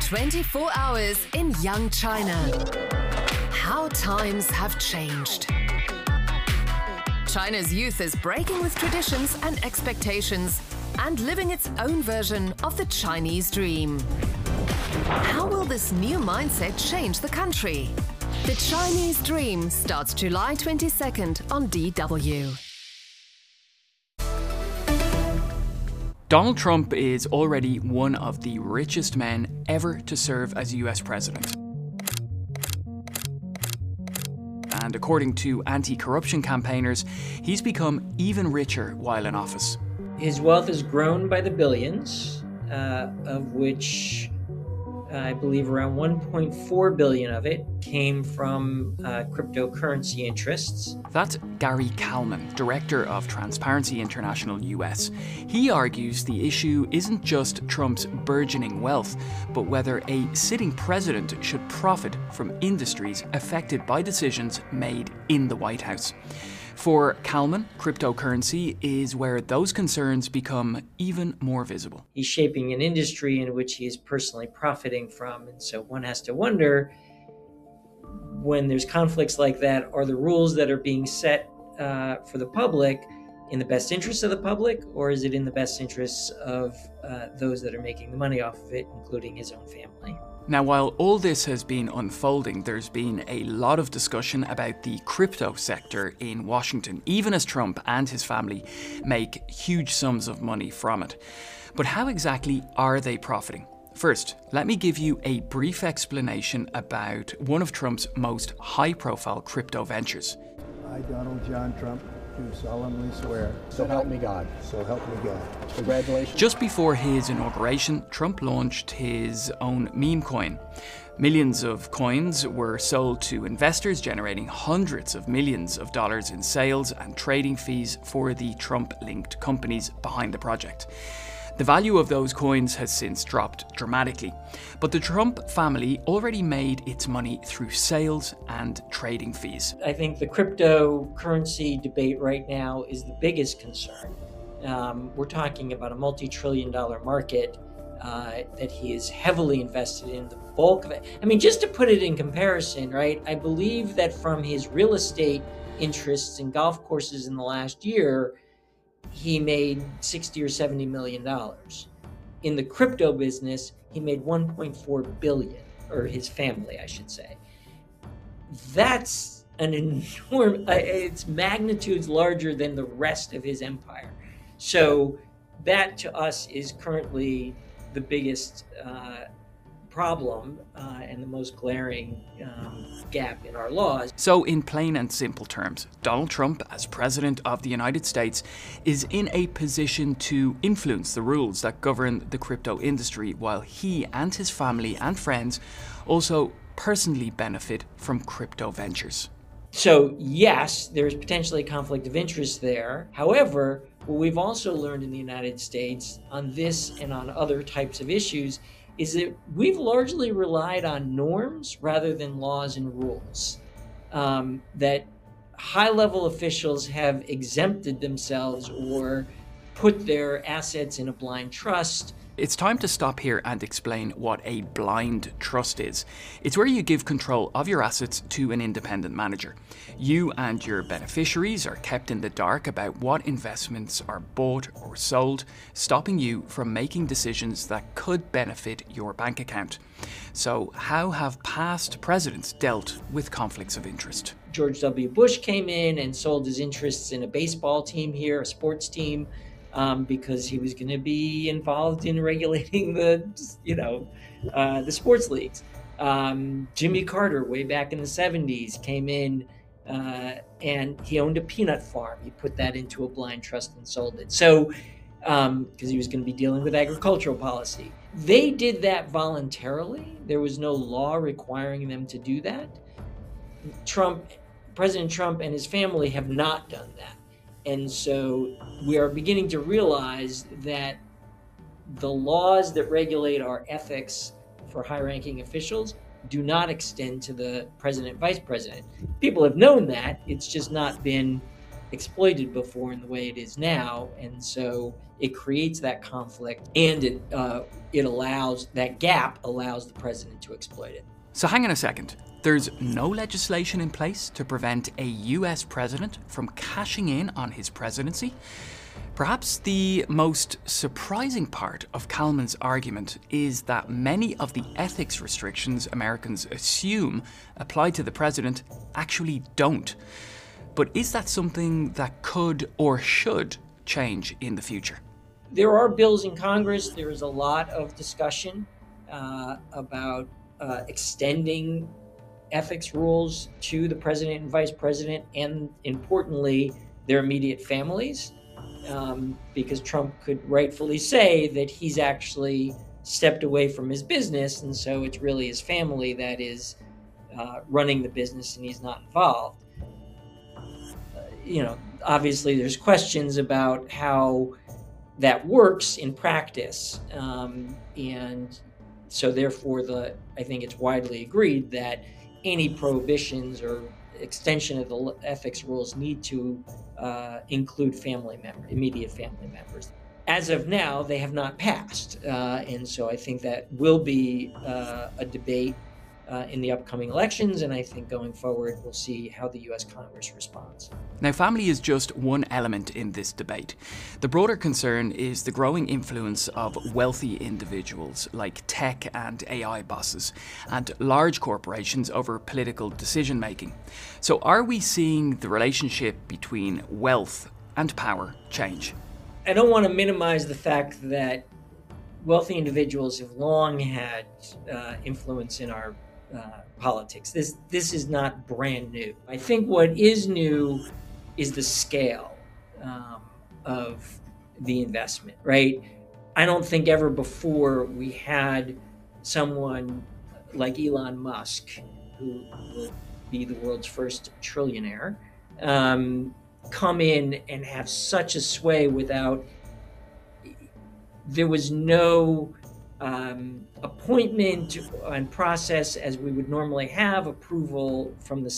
24 hours in young China. How times have changed. China's youth is breaking with traditions and expectations and living its own version of the Chinese dream. How will this new mindset change the country? The Chinese Dream starts July 22nd on DW. Donald Trump is already one of the richest men ever to serve as US president. And according to anti-corruption campaigners, he's become even richer while in office. His wealth has grown by the billions, of which I believe around 1.4 billion of it came from cryptocurrency interests. That's Gary Kalman, director of Transparency International US. He argues the issue isn't just Trump's burgeoning wealth, but whether a sitting president should profit from industries affected by decisions made in the White House. For Kalman, cryptocurrency is where those concerns become even more visible. He's shaping an industry in which he is personally profiting from, and so one has to wonder, when there's conflicts like that, are the rules that are being set for the public in the best interests of the public, or is it in the best interests of those that are making the money off of it, including his own family? Now, while all this has been unfolding, there's been a lot of discussion about the crypto sector in Washington, even as Trump and his family make huge sums of money from it. But how exactly are they profiting? First, let me give you a brief explanation about one of Trump's most high-profile crypto ventures. I, Donald John Trump, do solemnly swear. So help me God. So help me God. Congratulations. Just before his inauguration, Trump launched his own meme coin. Millions of coins were sold to investors, generating hundreds of millions of dollars in sales and trading fees for the Trump-linked companies behind the project. The value of those coins has since dropped dramatically, but the Trump family already made its money through sales and trading fees. I think the cryptocurrency debate right now is the biggest concern. We're talking about a multi-trillion-dollar market that he is heavily invested in, the bulk of it. I mean, just to put it in comparison, right? I believe that from his real estate interests in golf courses in the last year, he made $60 or $70 million. In the crypto business, he made $1.4 billion, or his family, I should say. That's an enormous, it's magnitudes larger than the rest of his empire. So that to us is currently the biggest problem and the most glaring gap in our laws. So in plain and simple terms, Donald Trump, as President of the United States, is in a position to influence the rules that govern the crypto industry, while he and his family and friends also personally benefit from crypto ventures. So yes, there's potentially a conflict of interest there. However, what we've also learned in the United States on this and on other types of issues is that we've largely relied on norms rather than laws and rules. That high-level officials have exempted themselves or put their assets in a blind trust. It's time to stop here and explain what a blind trust is. It's where you give control of your assets to an independent manager. You and your beneficiaries are kept in the dark about what investments are bought or sold, stopping you from making decisions that could benefit your bank account. So, how have past presidents dealt with conflicts of interest? George W. Bush came in and sold his interests in a baseball team here, a sports team, because he was going to be involved in regulating the sports leagues. Jimmy Carter, way back in the 70s, came in and he owned a peanut farm. He put that into a blind trust and sold it. So, because he was going to be dealing with agricultural policy. They did that voluntarily. There was no law requiring them to do that. President Trump and his family have not done that. And so we are beginning to realize that the laws that regulate our ethics for high-ranking officials do not extend to the president, vice president. People have known that. It's just not been exploited before in the way it is now, and so it creates that conflict, and it allows that gap allows the president to exploit it. So hang on a second. There's no legislation in place to prevent a US president from cashing in on his presidency. Perhaps the most surprising part of Kalman's argument is that many of the ethics restrictions Americans assume apply to the president actually don't. But is that something that could or should change in the future? There are bills in Congress. There is a lot of discussion about extending ethics rules to the president and vice president, and importantly, their immediate families. Because Trump could rightfully say that he's actually stepped away from his business, and so it's really his family that is running the business and he's not involved. Obviously there's questions about how that works in practice, and so therefore I think it's widely agreed that any prohibitions or extension of the ethics rules need to include immediate family members. As of now, they have not passed, and so I think that will be a debate in the upcoming elections, and I think going forward we'll see how the US Congress responds. Now, family is just one element in this debate. The broader concern is the growing influence of wealthy individuals like tech and AI bosses and large corporations over political decision making. So are we seeing the relationship between wealth and power change? I don't want to minimize the fact that wealthy individuals have long had influence in our politics. This is not brand new. I think what is new is the scale of the investment, right? I don't think ever before we had someone like Elon Musk, who will be the world's first trillionaire, come in and have such a sway without, there was no appointment and process as we would normally have, approval from the